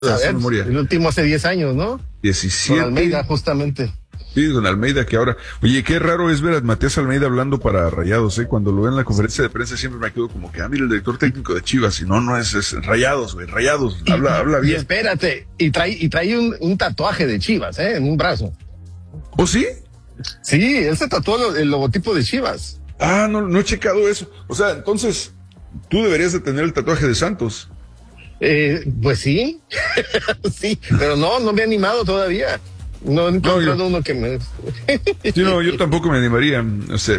A Hace ver, memoria. el último hace 10 años, ¿no? 17. Con Almeida, justamente. Sí, con Almeida, que ahora... Oye, qué raro es ver a Matías Almeida hablando para Rayados, ¿eh? Cuando lo veo en la conferencia de prensa siempre me quedo como que, mira, el director técnico de Chivas, y no es Rayados, güey, Rayados, habla Y bien. espérate, y trae un tatuaje de Chivas, en un brazo. ¿Oh, sí? Sí, él se tatuó el logotipo de Chivas. Ah, no he checado eso. O sea, entonces, tú deberías de tener el tatuaje de Santos. Pues sí, sí, pero no me he animado todavía. No he encontrado uno que me... Sí, no, yo tampoco me animaría. O sea,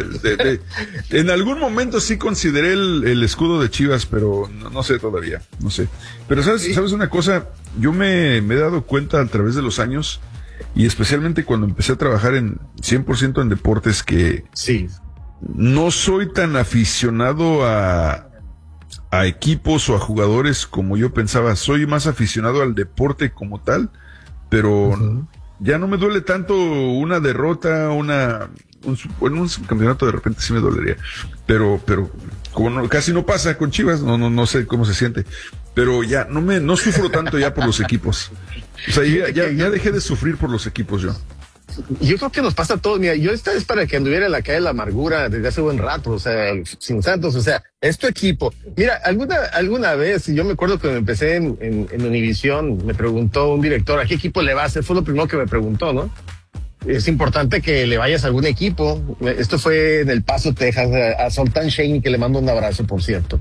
en algún momento sí consideré el escudo de Chivas, pero no sé todavía, no sé. Pero ¿sabes una cosa? Yo me he dado cuenta a través de los años, y especialmente cuando empecé a trabajar en 100% en deportes, que Sí. no soy tan aficionado a equipos o a jugadores como yo pensaba. Soy más aficionado al deporte como tal, pero ya no me duele tanto una derrota, un subcampeonato de repente sí me dolería, pero como casi no pasa con Chivas, no sé cómo se siente, pero ya no sufro tanto ya por los equipos. O sea, ya dejé de sufrir por los equipos yo. Yo creo que nos pasa a todos. Mira, yo esta es para que anduviera en la calle de la amargura desde hace buen rato, o sea, sin Santos, o sea, es tu equipo. Mira, alguna vez, yo me acuerdo que me empecé en Univisión, me preguntó un director, ¿a qué equipo le vas? Fue lo primero que me preguntó, ¿no? Es importante que le vayas a algún equipo. Esto fue en El Paso, Texas, a Sultan Shane, que le mando un abrazo, por cierto.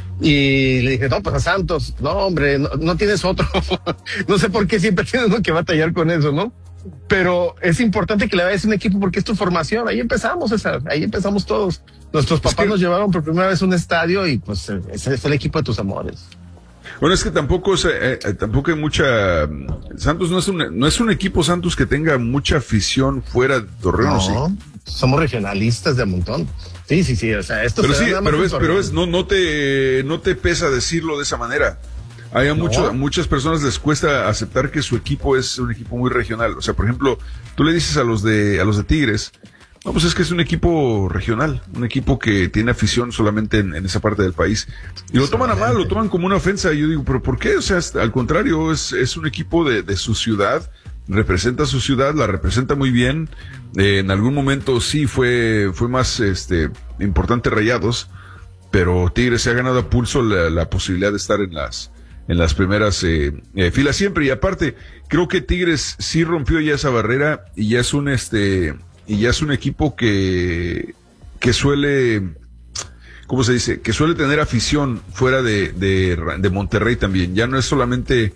Y le dije, no, pues a Santos. No, hombre, no tienes otro. No sé por qué siempre tienes uno que batallar con eso, ¿no? Pero es importante que le vayas a un equipo porque es tu formación. Ahí empezamos, César. Ahí empezamos todos. Nuestros papás nos llevaron por primera vez a un estadio y pues ese fue el equipo de tus amores. Bueno, es que tampoco hay mucha... Santos no es un equipo, Santos, que tenga mucha afición fuera de Torreón, ¿sí? Somos regionalistas de un montón. Sí, o sea, esto pero se sí, da nada más pero no te pesa decirlo de esa manera. A muchas personas les cuesta aceptar que su equipo es un equipo muy regional. O sea, por ejemplo, tú le dices a los de Tigres, no, pues es que es un equipo regional, un equipo que tiene afición solamente en esa parte del país. Y lo toman a mal, lo toman como una ofensa. Y yo digo, ¿pero por qué? O sea, al contrario, es un equipo de su ciudad, representa su ciudad, la representa muy bien. En algún momento sí fue más importante Rayados, pero Tigres se ha ganado a pulso la posibilidad de estar en las primeras filas siempre. Y aparte, creo que Tigres sí rompió ya esa barrera y ya es un equipo que suele, ¿cómo se dice? Que suele tener afición fuera de Monterrey también. Ya no es solamente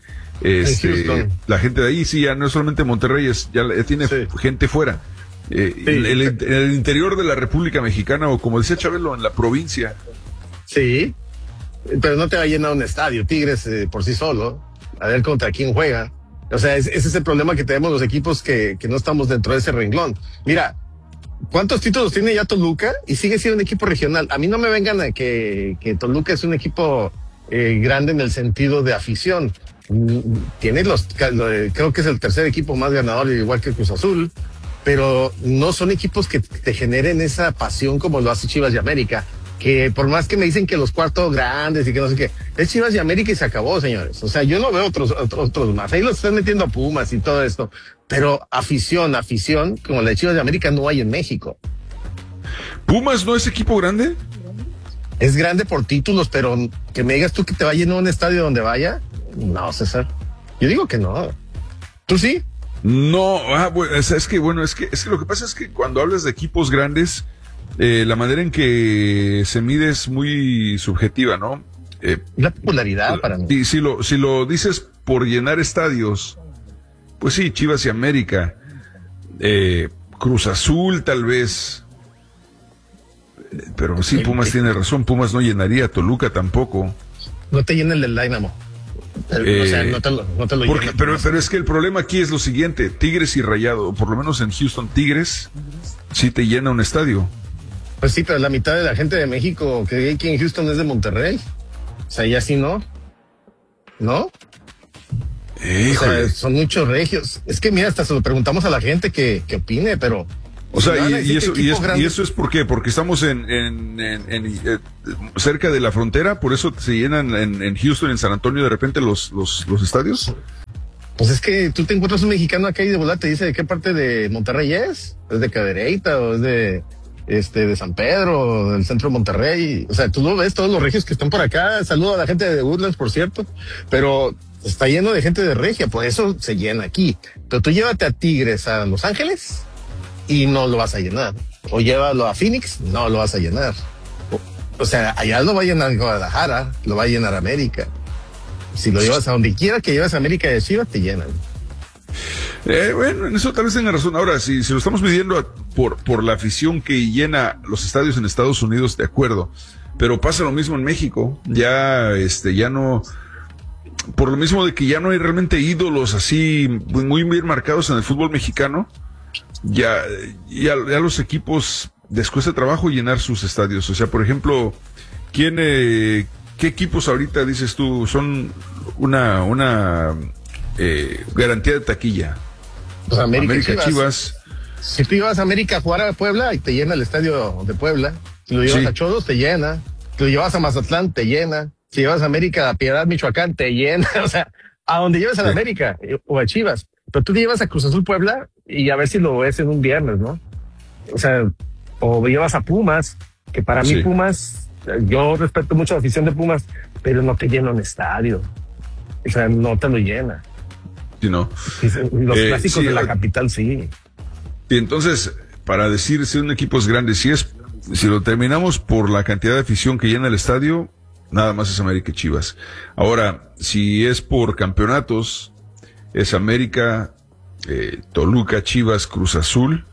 la gente de ahí, sí, ya no es solamente Monterrey, ya tiene gente fuera. En el interior de la República Mexicana, o como decía Chabelo, en la provincia. Sí, pero no te va a llenar un estadio, Tigres por sí solo, a ver contra quién juega. O sea, ese es el problema que tenemos los equipos que no estamos dentro de ese renglón. Mira, ¿cuántos títulos tiene ya Toluca? Y sigue siendo un equipo regional. A mí no me vengan a que Toluca es un equipo grande en el sentido de afición. Tiene creo que es el tercer equipo más ganador, igual que Cruz Azul, pero no son equipos que te generen esa pasión como lo hace Chivas y América. Que por más que me dicen que los cuartos grandes y que no sé qué, es Chivas y América y se acabó, señores. O sea, yo no veo otros más. Ahí los están metiendo a Pumas y todo esto. Pero afición, como la de Chivas y América no hay en México. ¿Pumas no es equipo grande? Es grande por títulos, pero que me digas tú que te va a llenar un estadio donde vaya. No, César. Yo digo que no. ¿Tú sí? No, bueno, es que lo que pasa es que cuando hablas de equipos grandes, la manera en que se mide es muy subjetiva, ¿no? La popularidad para mí. Y si lo dices por llenar estadios, pues sí, Chivas y América, Cruz Azul tal vez, pero sí, Pumas tiene razón, Pumas no llenaría, Toluca tampoco. No te llena el del Dynamo. O sea, no te lo llena. Pero es que el problema aquí es lo siguiente, Tigres y Rayado, o por lo menos en Houston, Tigres sí te llena un estadio. Pues sí, pero la mitad de la gente de México que vive aquí en Houston es de Monterrey. O sea, ya sí no. ¿No? Híjole. O sea, son muchos regios. Es que mira, hasta se lo preguntamos a la gente que opine, pero O sea, y eso es ¿por qué? Porque estamos cerca de la frontera, por eso se llenan en Houston, en San Antonio, de repente los estadios. Pues es que tú te encuentras un mexicano acá y de volada te dice de qué parte de Monterrey es de Cadereyta o es de San Pedro, o del centro de Monterrey. O sea, tú lo ves, todos los regios que están por acá. Saludo a la gente de Woodlands, por cierto, pero está lleno de gente de regia, por eso se llena aquí. Pero tú llévate a Tigres a Los Ángeles y no lo vas a llenar. O llévalo a Phoenix, no lo vas a llenar. O sea, allá lo va a llenar Guadalajara, lo va a llenar América. Si lo llevas a donde quiera que llevas a América de Chivas, te llenan. Bueno, en eso tal vez tenga razón. Ahora, si lo estamos midiendo por la afición que llena los estadios en Estados Unidos, de acuerdo. Pero pasa lo mismo en México. Ya no, por lo mismo de que ya no hay realmente ídolos así muy bien marcados en el fútbol mexicano, ya los equipos les cuesta trabajo llenar sus estadios. O sea, por ejemplo, ¿qué equipos ahorita dices tú son una garantía de taquilla? Pues América Chivas. Si tú ibas a América a jugar a Puebla y te llena el estadio de Puebla, si lo llevas a Cholos te llena, si lo llevas a Mazatlán te llena, si llevas a América a Piedad, Michoacán te llena, o sea, a donde lleves a la América o a Chivas, pero tú te llevas a Cruz Azul Puebla y a ver si lo ves en un viernes, ¿no? O sea, o llevas a Pumas, que para mí Pumas, yo respeto mucho la afición de Pumas, pero no te llena un estadio, o sea, no te lo llena. Sí, no. Los clásicos de la capital, sí. Y entonces, para decir si un equipo es grande, si lo terminamos por la cantidad de afición que llena el estadio, nada más es América y Chivas. Ahora, si es por campeonatos, es América, Toluca, Chivas, Cruz Azul,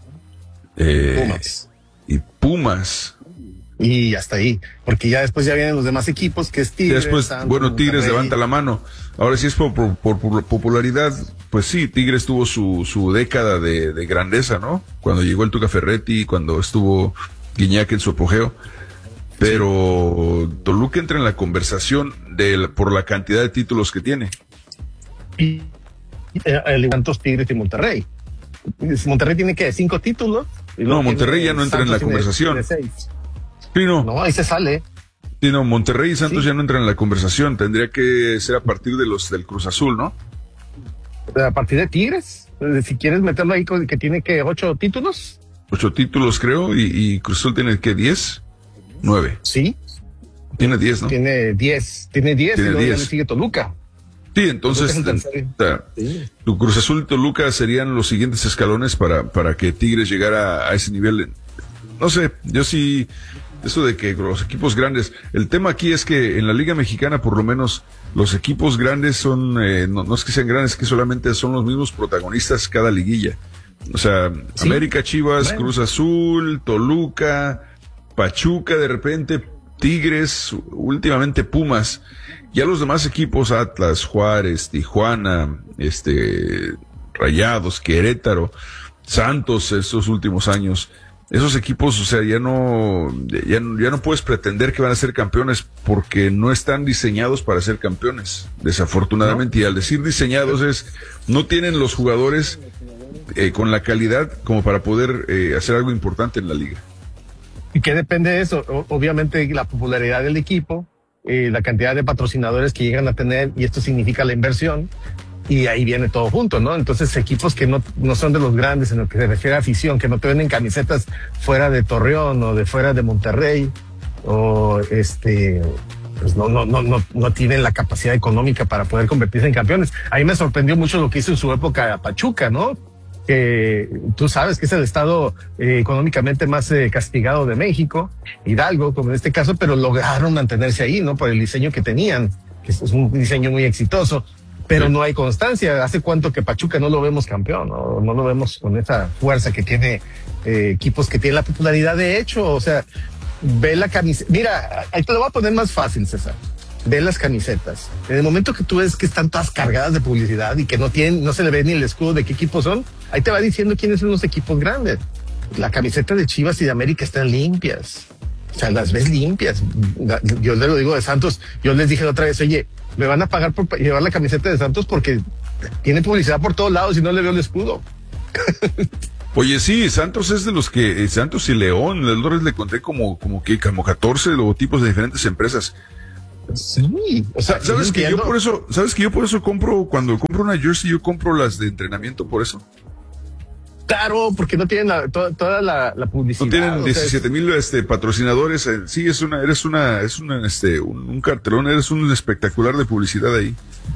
Pumas. Y Pumas. Y hasta ahí, porque ya después ya vienen los demás equipos, que es Tigres. Después, Tigres levanta la mano. Ahora, si es por popularidad, pues sí, Tigres tuvo su década de grandeza, ¿no? Cuando llegó el Tuca Ferretti, cuando estuvo Guiñac en su apogeo. Pero Toluca entra en la conversación por la cantidad de títulos que tiene. Y tantos Tigres y Monterrey. Monterrey tiene que 5 títulos. No, Monterrey ya no entra en la conversación. Sí, no, ahí se sale. Sí, no, Monterrey y Santos ya no entran en la conversación. Tendría que ser a partir de los del Cruz Azul, ¿no? A partir de Tigres. Si quieres meterlo ahí, que tiene que 8 títulos. 8 títulos, creo, y Cruz Azul tiene que 10, 9. Sí. Tiene 10, ¿no? Tiene 10 y luego ya le sigue Toluca. Sí, entonces tu Cruz Azul y Toluca serían los siguientes escalones para que Tigres llegara a ese nivel. No sé, yo sí, eso de que los equipos grandes, el tema aquí es que en la Liga Mexicana por lo menos los equipos grandes son, no es que sean grandes, es que solamente son los mismos protagonistas cada liguilla. O sea, ¿sí? América, Chivas, Cruz Azul, Toluca, Pachuca de repente, Tigres, últimamente Pumas. Ya los demás equipos, Atlas, Juárez, Tijuana, Rayados, Querétaro, Santos estos últimos años, esos equipos, o sea, ya no puedes pretender que van a ser campeones porque no están diseñados para ser campeones, desafortunadamente. ¿No? Y al decir diseñados no tienen los jugadores con la calidad como para poder hacer algo importante en la liga. ¿Y qué depende de eso? Obviamente la popularidad del equipo, la cantidad de patrocinadores que llegan a tener, y esto significa la inversión, y ahí viene todo junto, ¿no? Entonces equipos que no son de los grandes en lo que se refiere a afición, que no te venden camisetas fuera de Torreón o de fuera de Monterrey, o pues no tienen la capacidad económica para poder convertirse en campeones. A mí me sorprendió mucho lo que hizo en su época Pachuca, ¿no? Que tú sabes que es el estado económicamente más castigado de México, Hidalgo, como en este caso, pero lograron mantenerse ahí, ¿no? Por el diseño que tenían, que es un diseño muy exitoso, pero no hay constancia. ¿Hace cuánto que Pachuca no lo vemos campeón? No lo vemos con esa fuerza que tiene equipos que tienen la popularidad de hecho. O sea, ve la camiseta. Mira, ahí te lo voy a poner más fácil, César. Ve las camisetas. En el momento que tú ves que están todas cargadas de publicidad y que no se le ve ni el escudo de qué equipos son, ahí te va diciendo quiénes son los equipos grandes. La camiseta de Chivas y de América están limpias. O sea, las ves limpias. Yo le lo digo de Santos. Yo les dije la otra vez, oye, me van a pagar por llevar la camiseta de Santos porque tiene publicidad por todos lados y no le veo el escudo. Oye, sí, Santos es de los que, Santos y León, el Dores le conté como 14 logotipos de diferentes empresas. Sí, o sea, ¿Sabes que yo por eso compro, cuando compro una jersey, yo compro las de entrenamiento por eso? claro, porque no tienen toda la publicidad. No tienen o sea, 17,000 patrocinadores. Sí, un cartelón, eres un espectacular de publicidad ahí.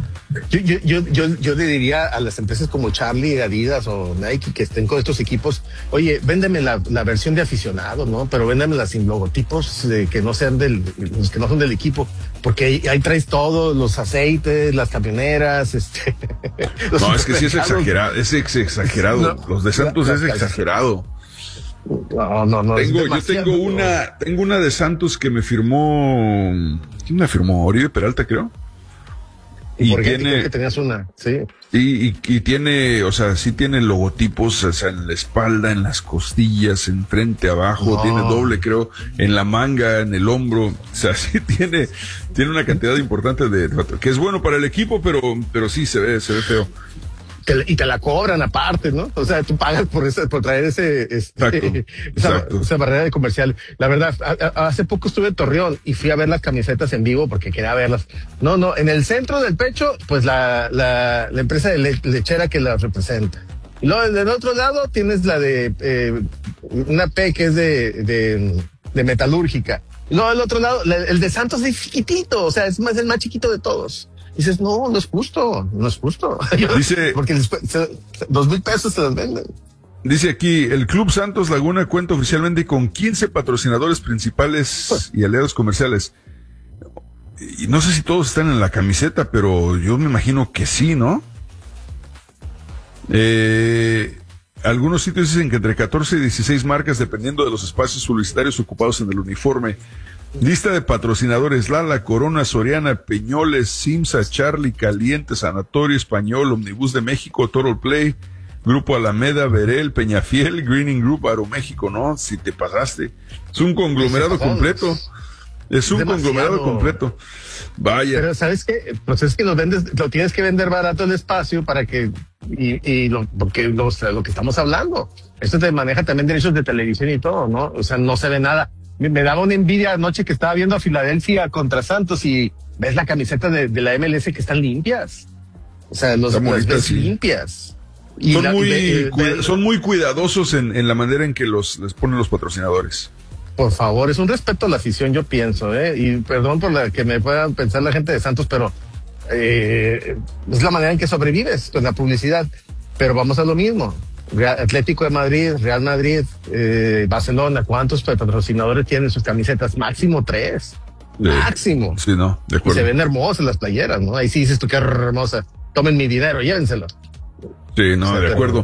yo le diría a las empresas como Charlie, Adidas o Nike que estén con estos equipos, oye, véndeme la versión de aficionado, ¿no? Pero véndemela sin logotipos que no sean los que no son del equipo, porque ahí traes todo, los aceites, las camioneras, No, es que sí es exagerado, exagerado. No, Los de Santos es exagerado. No. Tengo una de Santos que me firmó, ¿quién me firmó? Oribe Peralta, creo. Y tiene que tenías una, sí. Y tiene, o sea, sí tiene logotipos, o sea, en la espalda, en las costillas, en frente, abajo, tiene doble, creo, en la manga, en el hombro, o sea, sí tiene una cantidad importante que es bueno para el equipo, pero sí se ve feo. Y te la cobran aparte, ¿no? O sea, tú pagas por traer esa barrera de comercial. La verdad, hace poco estuve en Torreón y fui a ver las camisetas en vivo porque quería verlas. No, en el centro del pecho, pues la empresa de lechera que las representa. Y luego del otro lado tienes la de una P que es de metalúrgica. Y luego del otro lado, el de Santos es chiquitito, o sea, es el más chiquito de todos. Dices, no es justo. Dice, porque después, 2,000 pesos se los venden. Dice aquí, el Club Santos Laguna cuenta oficialmente con 15 patrocinadores principales y aliados comerciales. Y no sé si todos están en la camiseta, pero yo me imagino que sí, ¿no? Algunos sitios dicen que entre 14 y 16 marcas, dependiendo de los espacios publicitarios ocupados en el uniforme. Lista de patrocinadores: Lala, Corona, Soriana, Peñoles, Simsa, Charlie, Caliente, Sanatorio Español, Omnibus de México, Total Play, Grupo Alameda, Verel, Peñafiel, Greening Group, Aeroméxico, ¿no? Si te pasaste. Es un conglomerado completo. Es un conglomerado completo. Vaya. Pero ¿sabes qué? Pues es que lo tienes que vender barato el espacio para que, porque lo que estamos hablando. Esto te maneja también derechos de televisión y todo, ¿no? O sea, no se ve nada. Me daba una envidia anoche que estaba viendo a Filadelfia contra Santos y ves la camiseta de la MLS que están limpias. O sea, las ves sí. Limpias. Y son muy cuidadosos en la manera en que les ponen los patrocinadores. Por favor, es un respeto a la afición, yo pienso, y perdón por la que me pueda pensar la gente de Santos, pero es la manera en que sobrevives con la publicidad. Pero vamos a lo mismo. Atlético de Madrid, Real Madrid, Barcelona, ¿cuántos patrocinadores tienen sus camisetas? Máximo 3. Máximo. Sí, no, de acuerdo. Y se ven hermosas las playeras, ¿no? Ahí sí dices tú, qué hermosa. Tomen mi dinero, llévenselo. Sí, no, de acuerdo.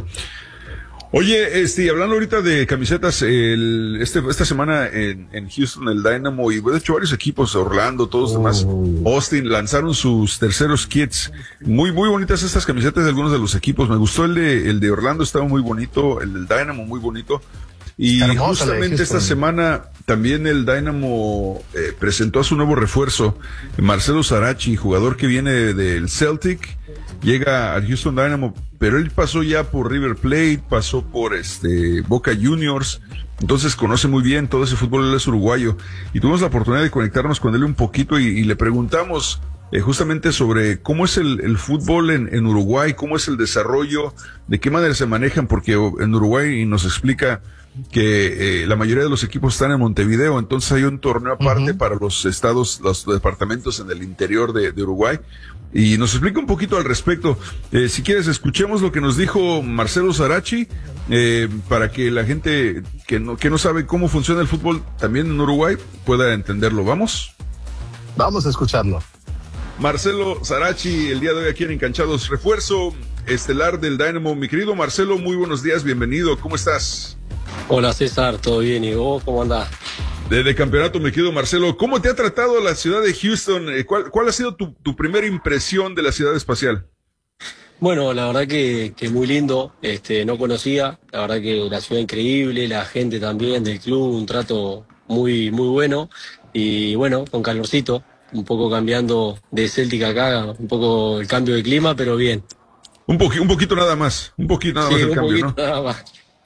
Oye, hablando ahorita de camisetas, esta semana en Houston, el Dynamo y de hecho varios equipos, Orlando, todos demás, Austin, lanzaron sus terceros kits. Muy, muy bonitas estas camisetas de algunos de los equipos. Me gustó el de Orlando, estaba muy bonito, el del Dynamo muy bonito. Y justamente esta semana también el Dynamo presentó a su nuevo refuerzo, Marcelo Sarachi, jugador que viene del Celtic, llega al Houston Dynamo, pero él pasó ya por River Plate, pasó por Boca Juniors, entonces conoce muy bien todo ese fútbol, él es uruguayo, y tuvimos la oportunidad de conectarnos con él un poquito y le preguntamos justamente sobre cómo es el fútbol en Uruguay, cómo es el desarrollo, de qué manera se manejan, porque en Uruguay nos explica que la mayoría de los equipos están en Montevideo, entonces hay un torneo aparte para los departamentos en el interior de Uruguay, y nos explica un poquito al respecto. Si quieres, escuchemos lo que nos dijo Marcelo Sarachi, para que la gente que no sabe cómo funciona el fútbol también en Uruguay pueda entenderlo. ¿Vamos? Vamos a escucharlo. Marcelo Sarachi, el día de hoy aquí en Enganchados, refuerzo estelar del Dynamo. Mi querido Marcelo, muy buenos días, bienvenido, ¿cómo estás? Hola César, ¿todo bien? ¿Y vos cómo andás? De campeonato, mi querido Marcelo, ¿cómo te ha tratado la ciudad de Houston? ¿Cuál ha sido tu primera impresión de la ciudad espacial? Bueno, la verdad que muy lindo, no conocía, la verdad que la ciudad increíble, la gente también del club, un trato muy, muy bueno, y bueno, con calorcito, un poco cambiando de Celtic acá, un poco el cambio de clima, pero bien. Un poquito nada más, el cambio, ¿no? Nada más.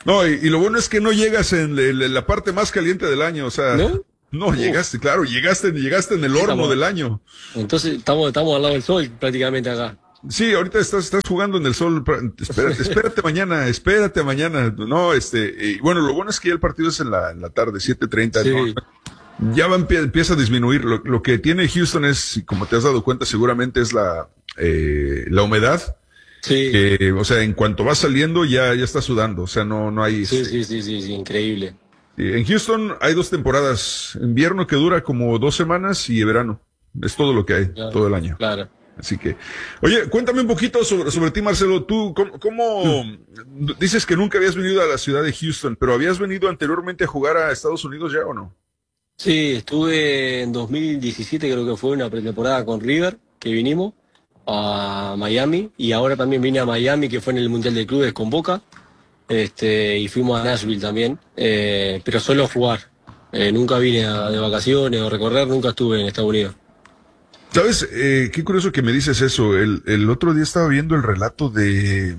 No, y lo bueno es que no llegas en la parte más caliente del año, o sea, ¿No? no, llegaste, claro, llegaste en el horno del año. Entonces estamos al lado del sol prácticamente acá. Sí, ahorita estás jugando en el sol. Espérate mañana. No, y bueno, lo bueno es que ya el partido es en la tarde, 7:30. Sí, ¿no? Ya empieza a disminuir. Lo que tiene Houston es, como te has dado cuenta, seguramente es la humedad. sí, O sea, en cuanto va saliendo ya está sudando. O sea, no hay. sí, increíble. En Houston hay 2 temporadas: invierno que dura como 2 semanas y verano. Es todo lo que hay, Claro, todo el año. claro. Así que, oye, cuéntame un poquito sobre ti, Marcelo. Tú, ¿cómo dices que nunca habías venido a la ciudad de Houston, pero habías venido anteriormente a jugar a Estados Unidos ya o no? Sí, estuve en 2017, creo que fue una pretemporada con River, que vinimos a Miami, y ahora también vine a Miami, que fue en el Mundial de Clubes con Boca, y fuimos a Nashville también, pero solo a jugar. Nunca vine de vacaciones o recorrer, nunca estuve en Estados Unidos. ¿Sabes? Qué curioso que me dices eso. El otro día estaba viendo el relato de...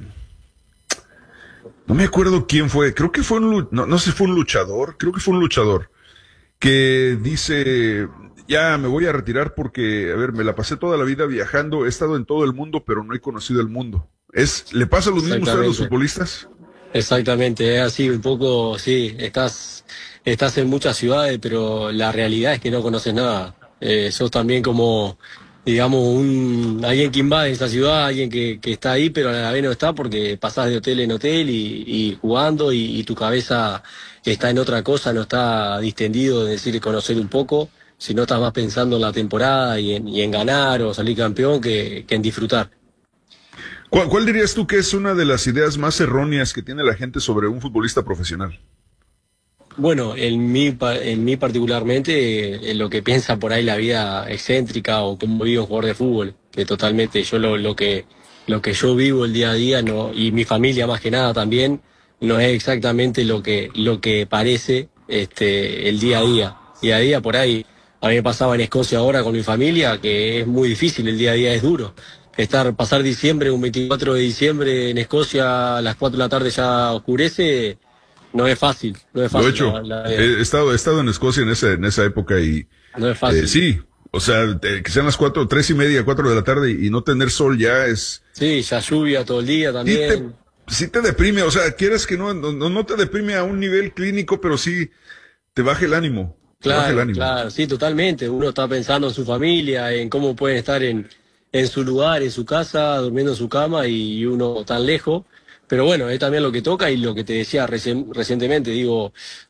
No me acuerdo quién fue. Creo que fue no sé si fue un luchador. Creo que fue un luchador que dice, ya me voy a retirar porque, a ver, me la pasé toda la vida viajando, he estado en todo el mundo, pero no he conocido el mundo. ¿Le pasa lo mismo a ustedes los futbolistas? Exactamente, es así un poco, sí, estás en muchas ciudades, pero la realidad es que no conoces nada. Sos también como, digamos, alguien que invade esa ciudad, alguien que está ahí, pero a la vez no está porque pasás de hotel en hotel y jugando y tu cabeza está en otra cosa, no está distendido de decir conocer un poco, sino estás más pensando en la temporada y en ganar o salir campeón que en disfrutar. ¿Cuál dirías tú que es una de las ideas más erróneas que tiene la gente sobre un futbolista profesional? Bueno, en mí particularmente, en lo que piensa por ahí la vida excéntrica o cómo vive un jugador de fútbol, que totalmente yo lo que yo vivo el día a día no, y mi familia más que nada también, no es exactamente lo que parece el día a día. Día a día por ahí, a mí me pasaba en Escocia ahora con mi familia, que es muy difícil, el día a día es duro. Pasar diciembre, un 24 de diciembre en Escocia, a las 4 de la tarde ya oscurece. No es fácil, no es Lo he fácil. hecho. He estado en Escocia en esa época y No es fácil. sí, o sea, que sean las 4, 3:30, 4 de la tarde y no tener sol ya es... Sí, ya lluvia todo el día también. Sí te deprime, o sea, quieres que no te deprime a un nivel clínico, pero sí te baja el ánimo. Te baja el Claro, ánimo. claro, sí, totalmente. Uno está pensando en su familia, en cómo pueden estar en su lugar, en su casa, durmiendo en su cama y uno tan lejos. Pero bueno, es también lo que toca y lo que te decía recientemente, digo,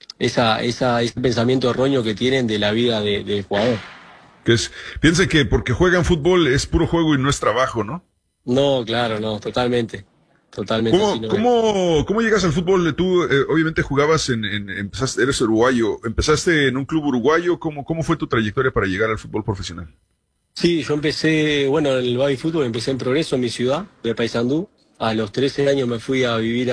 ese pensamiento erróneo que tienen de la vida del jugador. Piensa que porque juegan fútbol es puro juego y no es trabajo, ¿no? No, claro, no, totalmente. Totalmente así no es. ¿Cómo llegas al fútbol? Tú, obviamente jugabas eres uruguayo, empezaste en un club uruguayo. ¿Cómo fue tu trayectoria para llegar al fútbol profesional? Sí, yo empecé, bueno, en el baby fútbol empecé en Progreso, en mi ciudad, de Paysandú. A los 13 años me fui a vivir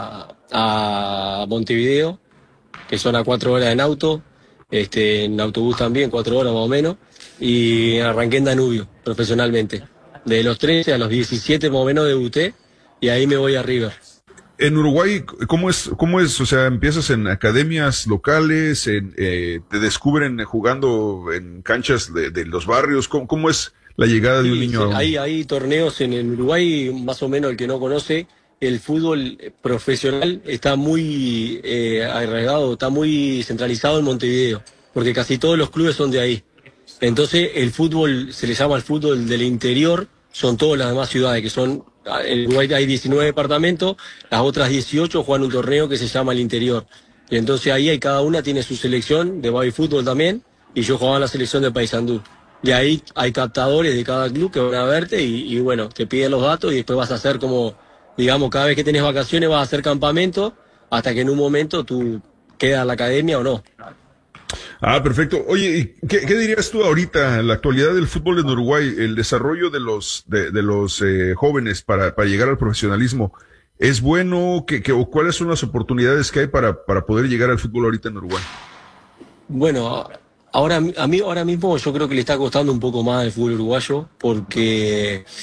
a Montevideo, que son a 4 horas en auto, en autobús también, 4 horas más o menos, y arranqué en Danubio, profesionalmente. De los 13 a los 17 más o menos debuté, y ahí me voy a River. En Uruguay, ¿cómo es? O sea, empiezas en academias locales, te descubren jugando en canchas de los barrios. ¿Cómo es la llegada de un Sí, niño sí, a un... hay torneos en Uruguay, más o menos el que no conoce, el fútbol profesional está muy arraigado, está muy centralizado en Montevideo, porque casi todos los clubes son de ahí. Entonces el fútbol, se le llama el fútbol del interior, son todas las demás ciudades, que son, en Uruguay hay 19 departamentos, las otras 18 juegan un torneo que se llama el interior. Y entonces ahí cada una tiene su selección de baby fútbol también, y yo jugaba en la selección de Paysandú. Y ahí hay captadores de cada club que van a verte y bueno, te piden los datos y después vas a hacer como, digamos, cada vez que tenés vacaciones vas a hacer campamento hasta que en un momento tú quedas en la academia o no. Ah, perfecto. Oye, ¿y qué dirías tú ahorita en la actualidad del fútbol en Uruguay, el desarrollo de los jóvenes para llegar al profesionalismo? ¿Es bueno? O cuáles son las oportunidades que hay para poder llegar al fútbol ahorita en Uruguay? Bueno, ahora mismo yo creo que le está costando un poco más al fútbol uruguayo porque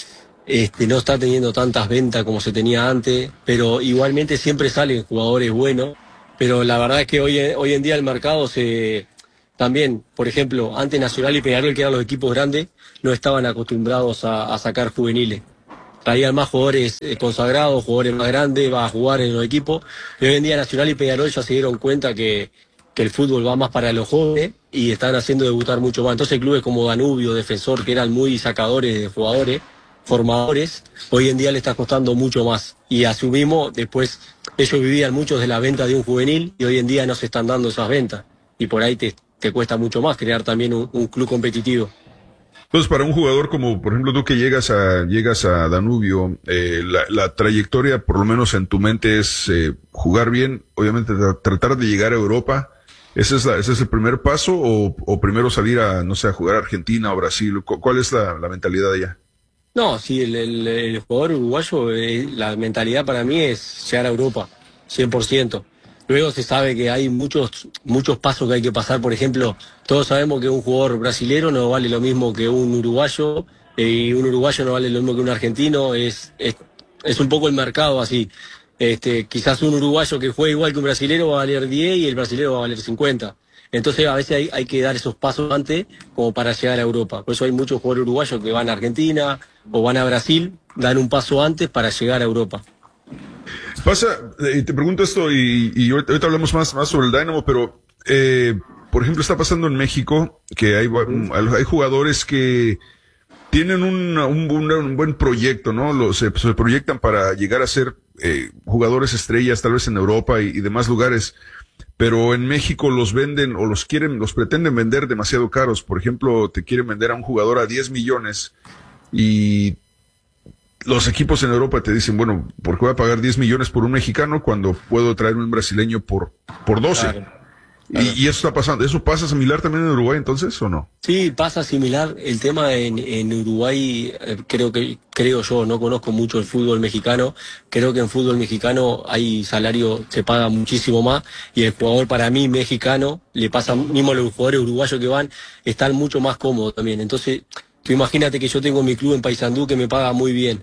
no está teniendo tantas ventas como se tenía antes, pero igualmente siempre salen jugadores buenos. Pero la verdad es que hoy en día el mercado también, por ejemplo, antes Nacional y Peñarol, que eran los equipos grandes, no estaban acostumbrados a sacar juveniles. Traían más jugadores consagrados, jugadores más grandes, va a jugar en los equipos. Y hoy en día Nacional y Peñarol ya se dieron cuenta que el fútbol va más para los jóvenes y están haciendo debutar mucho más. Entonces clubes como Danubio, Defensor, que eran muy sacadores de jugadores, formadores, hoy en día le está costando mucho más. Y asumimos, después ellos vivían muchos de la venta de un juvenil y hoy en día no se están dando esas ventas. Y por ahí te cuesta mucho más crear también un club competitivo. Entonces, para un jugador como, por ejemplo, tú que llegas a Danubio, la trayectoria, por lo menos en tu mente, es jugar bien, obviamente tratar de llegar a Europa. ¿Ese es el primer paso o primero salir a, no sé, a jugar a Argentina o Brasil? ¿Cuál es la mentalidad allá? No, sí, el jugador uruguayo, la mentalidad para mí es llegar a Europa, 100%. Luego se sabe que hay muchos pasos que hay que pasar. Por ejemplo, todos sabemos que un jugador brasilero no vale lo mismo que un uruguayo, y un uruguayo no vale lo mismo que un argentino. Es un poco el mercado así. Quizás un uruguayo que juegue igual que un brasilero va a valer 10 y el brasilero va a valer 50. Entonces a veces hay que dar esos pasos antes como para llegar a Europa. Por eso hay muchos jugadores uruguayos que van a Argentina o van a Brasil, dan un paso antes para llegar a Europa. Te pregunto esto y ahorita hablamos más sobre el Dynamo, pero por ejemplo está pasando en México que hay jugadores que tienen un buen proyecto, ¿no? Se proyectan para llegar a ser jugadores estrellas, tal vez en Europa y demás lugares, pero en México los venden o los pretenden vender demasiado caros. Por ejemplo, te quieren vender a un jugador a 10 millones y los equipos en Europa te dicen, bueno, ¿por qué voy a pagar 10 millones por un mexicano cuando puedo traerme un brasileño por 12? Claro. Y eso está pasando. ¿Eso pasa similar también en Uruguay entonces o no? Sí, pasa similar. El tema en Uruguay, creo yo, no conozco mucho el fútbol mexicano. Creo que en fútbol mexicano hay salario, se paga muchísimo más. Y el jugador, para mí, mexicano, le pasa, mismo a los jugadores uruguayos que van, están mucho más cómodos también. Entonces, tú imagínate que yo tengo mi club en Paysandú que me paga muy bien.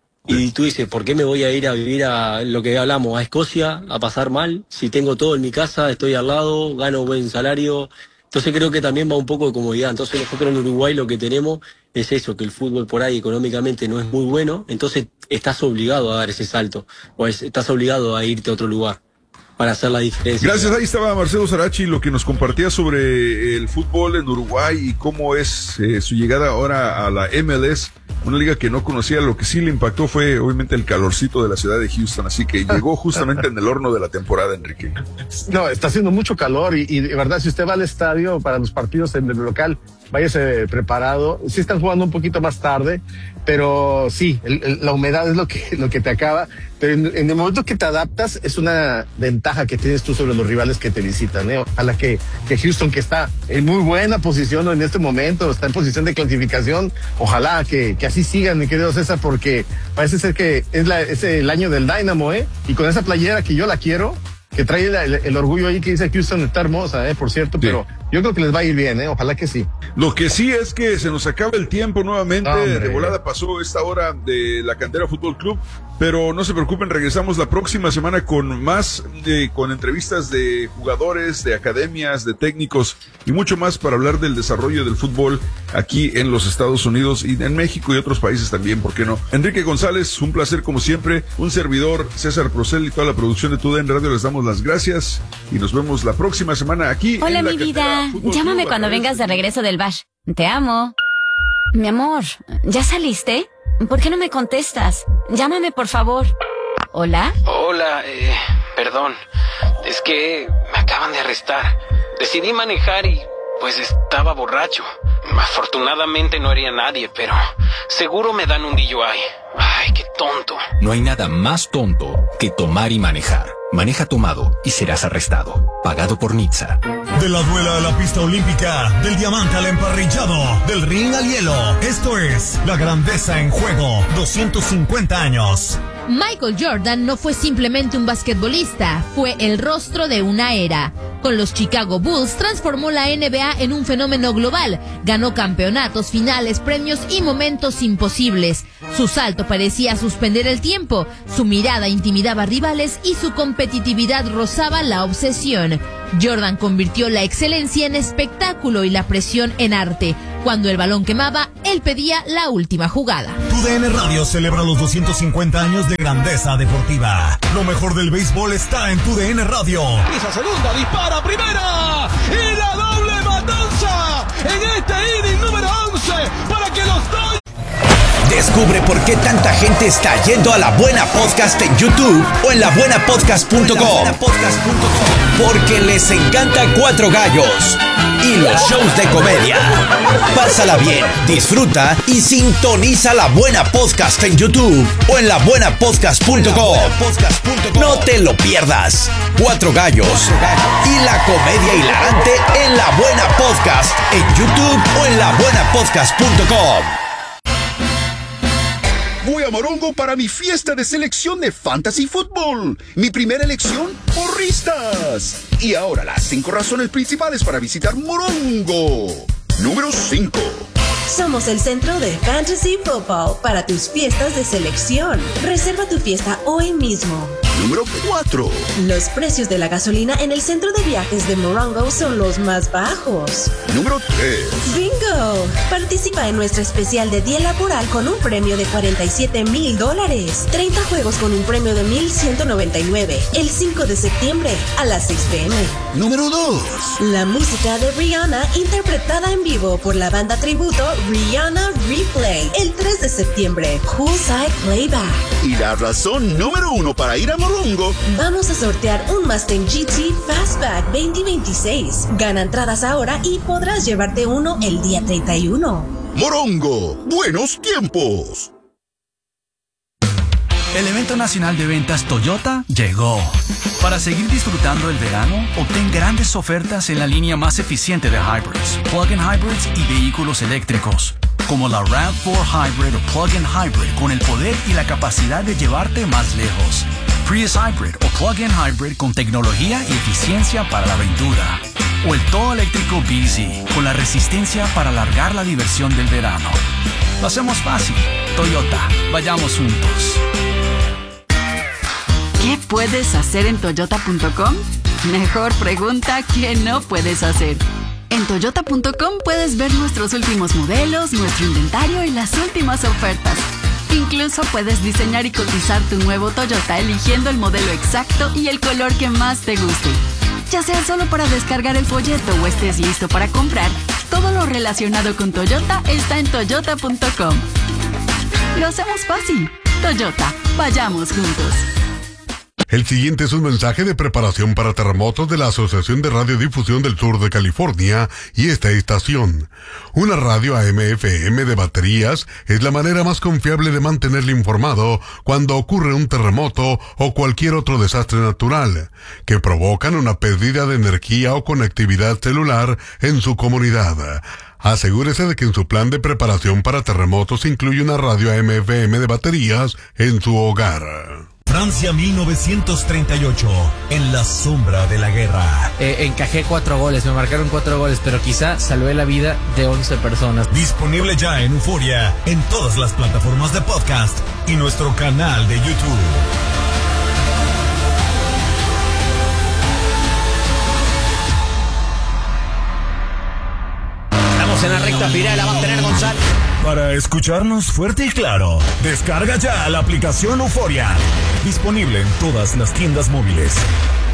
Y tú dices, ¿por qué me voy a ir a vivir a lo que hablamos, a Escocia, a pasar mal? Si tengo todo en mi casa, estoy al lado, gano buen salario. Entonces creo que también va un poco de comodidad. Entonces nosotros en Uruguay lo que tenemos es eso, que el fútbol por ahí económicamente no es muy bueno. Entonces estás obligado a dar ese salto. Estás obligado a irte a otro lugar para hacer la diferencia. Gracias, ahí estaba Marcelo Sarachi, lo que nos compartía sobre el fútbol en Uruguay y cómo es su llegada ahora a la MLS, una liga que no conocía. Lo que sí le impactó fue obviamente el calorcito de la ciudad de Houston, así que llegó justamente en el horno de la temporada, Enrique. No, está haciendo mucho calor y de verdad, si usted va al estadio para los partidos en el local, váyase preparado. Sí están jugando un poquito más tarde, pero sí, la humedad es lo que te acaba. Pero en el momento que te adaptas, es una ventaja que tienes tú sobre los rivales que te visitan, ¿eh? Ojalá que Houston, que está en muy buena posición en este momento, está en posición de clasificación, ojalá que así sigan, mi querido César, porque parece ser que es el año del Dynamo, ¿eh? Y con esa playera que yo la quiero, que trae el orgullo ahí que dice Houston, está hermosa, por cierto, sí. Pero yo creo que les va a ir bien, ojalá que sí. Lo que sí es que se nos acaba el tiempo nuevamente. De volada pasó esta hora de la Cantera Fútbol Club, pero no se preocupen, regresamos la próxima semana con más, con entrevistas de jugadores, de academias, de técnicos y mucho más para hablar del desarrollo del fútbol aquí en los Estados Unidos y en México y otros países también, ¿por qué no? Enrique González, un placer como siempre, un servidor, César Procel y toda la producción de TUDN Radio, les damos las gracias y nos vemos la próxima semana aquí. Hola, en la mi vida. Llámame Club, cuando vengas de regreso del bar. Te amo. Mi amor, ¿ya saliste? ¿Por qué no me contestas? Llámame, por favor. ¿Hola? Hola, perdón. Es que me acaban de arrestar. Decidí manejar y pues estaba borracho. Afortunadamente no hería a nadie, pero seguro me dan un DUI. Ay, qué tonto. No hay nada más tonto que tomar y manejar. Maneja tomado y serás arrestado. Pagado por Nitsa. De la duela a la pista olímpica, del diamante al emparrillado, del ring al hielo. Esto es La Grandeza en Juego, 250 años. Michael Jordan no fue simplemente un basquetbolista, fue el rostro de una era. Con los Chicago Bulls transformó la NBA en un fenómeno global. Ganó campeonatos, finales, premios y momentos imposibles. Su salto parecía suspender el tiempo. Su mirada intimidaba a rivales y su competitividad rozaba la obsesión. Jordan convirtió la excelencia en espectáculo y la presión en arte. Cuando el balón quemaba, él pedía la última jugada. TUDN Radio celebra los 250 años de grandeza deportiva. Lo mejor del béisbol está en TUDN Radio. Esa segunda, dispara primera y la doble matanza en este inning número 11 para que los dos... Descubre por qué tanta gente está yendo a La Buena Podcast en YouTube o en labuenapodcast.com. Porque les encanta Cuatro Gallos y los shows de comedia. Pásala bien, disfruta y sintoniza La Buena Podcast en YouTube o en labuenapodcast.com. No te lo pierdas. Cuatro Gallos y la comedia hilarante en La Buena Podcast en YouTube o en labuenapodcast.com. Voy a Morongo para mi fiesta de selección de Fantasy Football. Mi primera elección, porristas. Y ahora las 5 razones principales para visitar Morongo. Número 5. Somos el centro de Fantasy Football para tus fiestas de selección. Reserva tu fiesta hoy mismo. Número 4. Los precios de la gasolina en el centro de viajes de Morongo son los más bajos. Número 3. ¡Bingo! Participa en nuestro especial de día laboral con un premio de $47,000. 30 juegos con un premio de $1,199. El 5 de septiembre a las 6 p.m. Número 2. La música de Rihanna interpretada en vivo por la banda tributo Rihanna Replay. El 3 de septiembre. Poolside Playback. Y la razón número 1 para ir a Morongo. Vamos a sortear un Mustang GT Fastback 2026. Gana entradas ahora y podrás llevarte uno el día 31. Morongo, buenos tiempos. El evento nacional de ventas Toyota llegó. Para seguir disfrutando el verano, obtén grandes ofertas en la línea más eficiente de hybrids, plug-in hybrids y vehículos eléctricos, como la RAV4 Hybrid o plug-in hybrid con el poder y la capacidad de llevarte más lejos. Prius Hybrid o plug-in hybrid con tecnología y eficiencia para la aventura. O el todo eléctrico BZ con la resistencia para alargar la diversión del verano. Lo hacemos fácil. Toyota, vayamos juntos. ¿Qué puedes hacer en Toyota.com? Mejor pregunta que no puedes hacer. En Toyota.com puedes ver nuestros últimos modelos, nuestro inventario y las últimas ofertas. Incluso puedes diseñar y cotizar tu nuevo Toyota eligiendo el modelo exacto y el color que más te guste. Ya sea solo para descargar el folleto o estés listo para comprar, todo lo relacionado con Toyota está en Toyota.com. Lo hacemos fácil. Toyota, vayamos juntos. El siguiente es un mensaje de preparación para terremotos de la Asociación de Radiodifusión del Sur de California y esta estación. Una radio AM/FM de baterías es la manera más confiable de mantenerle informado cuando ocurre un terremoto o cualquier otro desastre natural, que provocan una pérdida de energía o conectividad celular en su comunidad. Asegúrese de que en su plan de preparación para terremotos incluye una radio AM/FM de baterías en su hogar. Francia 1938, en la sombra de la guerra. Encajé 4 goles, me marcaron 4 goles, pero quizá salvé la vida de 11 personas. Disponible ya en Euforia, en todas las plataformas de podcast y nuestro canal de YouTube. Estamos en la recta final, la va a tener Gonzalo. Para escucharnos fuerte y claro, descarga ya la aplicación Euforia. Disponible en todas las tiendas móviles.